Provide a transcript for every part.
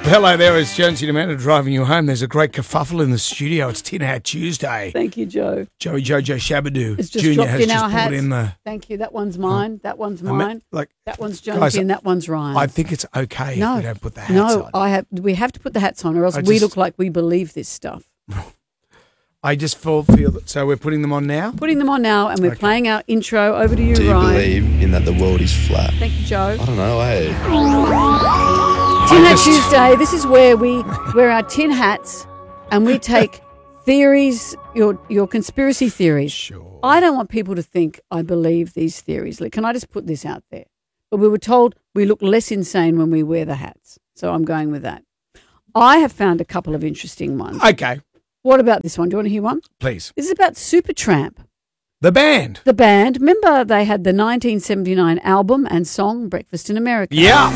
Hello there, it's Jonesy and Amanda driving you home. There's a great kerfuffle in the studio. It's Tin Hat Tuesday. Thank you, Joe. Joey Jojo Shabadoo It's just Jr. dropped has in just our brought hats. in the... Thank you. That one's mine. That one's mine. That one's Jonesy guys, and that one's Ryan. I think it's okay if we don't put the hats no, on. we have to put the hats on or else we look like we believe this stuff. I just feel that, so we're putting them on now? Putting them on now and we're playing our intro. Over to you, Do you Ryan. believe in that the world is flat? Thank you, Joe. I don't know, eh? Tin Hat Tuesday. This is where we wear our tin hats and we take theories, your conspiracy theories. Sure. I don't want people to think I believe these theories. Like, can I just put this out there? But we were told we look less insane when we wear the hats. So I'm going with that. I have found a couple of interesting ones. Okay. What about this one? Do you want to hear one? Please. This is about Supertramp. The band. The band. Remember they had the 1979 album and song Breakfast in America. Yeah.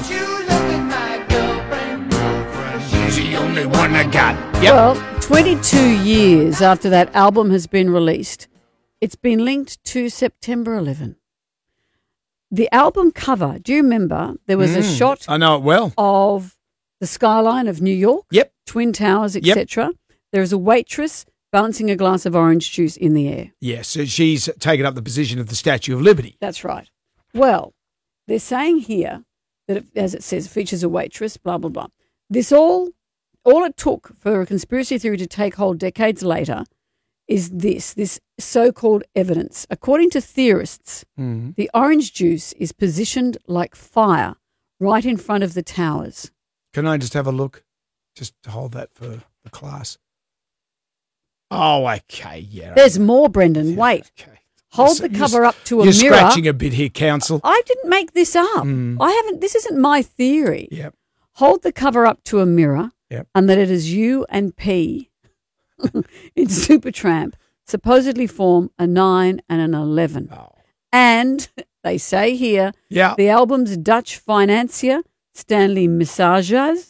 She's the only one I got. Yep. Well, 22 years after that album has been released, it's been linked to September 11. The album cover, do you remember there was a shot I know it well. of the skyline of New York? Yep. Twin Towers, etc. There is a waitress balancing a glass of orange juice in the air. Yes, so she's taken up the position of the Statue of Liberty. That's right. Well, they're saying here that, as it says, features a waitress, blah, blah, blah. This all it took for a conspiracy theory to take hold decades later is this so-called evidence. According to theorists, the orange juice is positioned like fire right in front of the towers. Can I just have a look? Just hold that for the class. Oh, okay, yeah. There's more, Brendan. Yeah, Wait. okay. Hold the cover up to a You're mirror. scratching a bit here, counsel. I didn't make this up. This isn't my theory. Yep. Hold the cover up to a mirror Yep. and that it is U and P in Supertramp supposedly form a 9 and an 11. Oh. And they say here Yeah. the album's Dutch financier, Stanley Messages,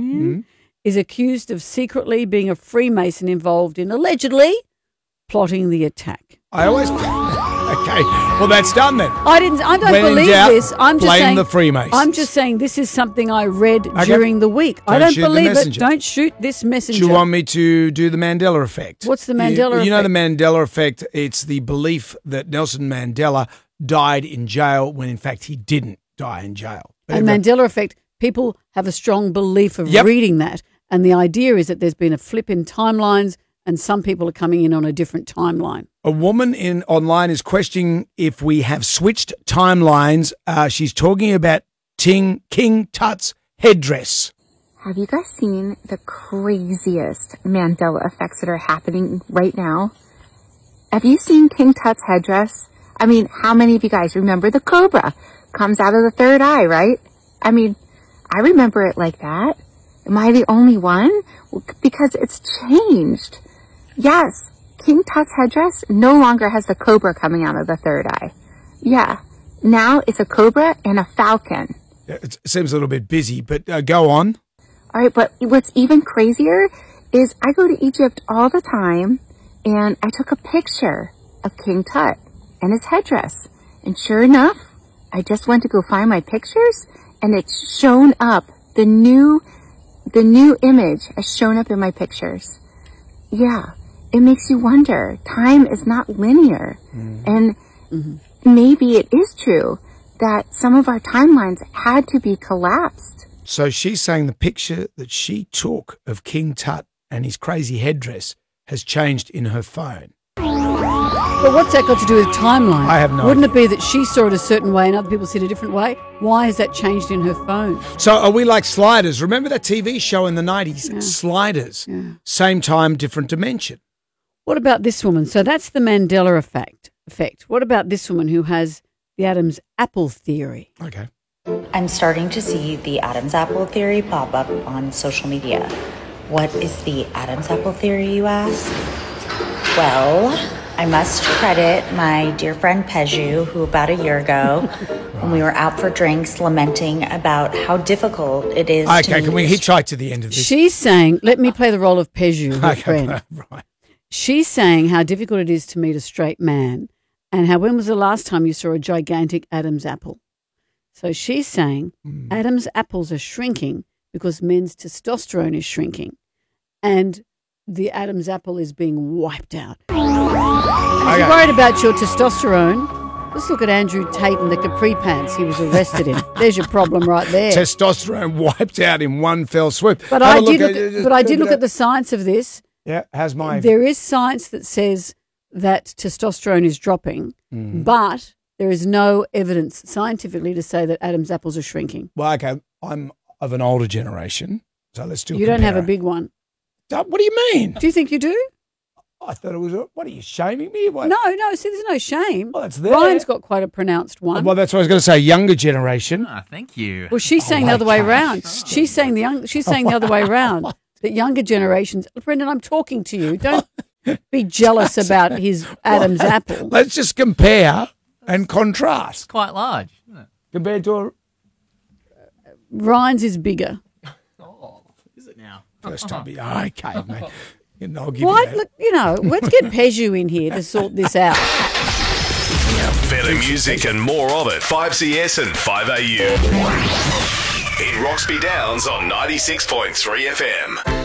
is accused of secretly being a Freemason involved in allegedly plotting the attack. I always... Okay, well, that's done then. I don't When in believe doubt, this. I'm just blame saying the Freemasons. I'm just saying this is something I read Okay. during the week. I Don't don't shoot the believe it. messenger. Don't shoot this messenger. Do you want me to do the Mandela effect? What's the Mandela You know the effect? Mandela effect? It's the belief that Nelson Mandela died in jail when, in fact, he didn't die in jail. And Mandela effect, people have a strong belief of Yep. reading that. And the idea is that there's been a flip in timelines and some people are coming in on a different timeline. A woman online is questioning if we have switched timelines. She's talking about King Tut's headdress. Have you guys seen the craziest Mandela effects that are happening right now? Have you seen King Tut's headdress? I mean, how many of you guys remember the cobra comes out of the third eye, right? I mean, I remember it like that. Am I the only one? Well, because it's changed. Yes, King Tut's headdress no longer has the cobra coming out of the third eye. Yeah, now it's a cobra and a falcon. It seems a little bit busy, but go on. All right, but what's even crazier is I go to Egypt all the time, and I took a picture of King Tut and his headdress. And sure enough, I just went to go find my pictures, and it's shown up. The new image has shown up in my pictures. Yeah, it makes you wonder. Time is not linear. And maybe it is true that some of our timelines had to be collapsed. So she's saying the picture that she took of King Tut and his crazy headdress has changed in her phone. But what's that got to do with timeline? I have no Wouldn't idea. it be that she saw it a certain way and other people see it a different way? Why has that changed in her phone? So are we like Sliders? Remember that TV show in the 90s? Sliders. Yeah. Same time, different dimension. What about this woman? So that's the Mandela effect. What about this woman who has the Adam's apple theory? Okay. I'm starting to see the Adam's apple theory pop up on social media. What is the Adam's apple theory, you ask? Well, I must credit my dear friend Peju, who about a year ago, when we were out for drinks, lamenting about how difficult it is to Okay, can we meet hitchhike to the end of this? She's saying, let me play the role of Peju, her Okay, friend. right. She's saying how difficult it is to meet a straight man and how when was the last time you saw a gigantic Adam's apple? So she's saying Adam's apples are shrinking because men's testosterone is shrinking and the Adam's apple is being wiped out. And if you're worried about your testosterone, let's look at Andrew Tate and the capri pants he was arrested in. There's your problem right there. Testosterone wiped out in one fell swoop. But I did look at the science of this. Yeah, how's my... There is science that says that testosterone is dropping, but there is no evidence scientifically to say that Adam's apples are shrinking. Well, okay, I'm of an older generation, so let's do. You don't have a big one. What do you mean? Do you think you do? I thought it was. What are you shaming me? What? No. See, there's no shame. Well, that's there. Ryan's got quite a pronounced one. Well, that's what I was going to say. Younger generation. Thank you. Well, she's saying the other way around. She's saying the other way around. That younger generations. Brendan, I'm talking to you. Don't be jealous about his Adam's apple. Let's just compare and contrast. It's quite large, isn't it? Compared to a... Ryan's is bigger. Is it now? First time. Okay, mate. I'll give Why? you that. Look, let's get Peugeot in here to sort this out. Better music and more of it. 5CS and 5AU. In Roxby Downs on 96.3 FM.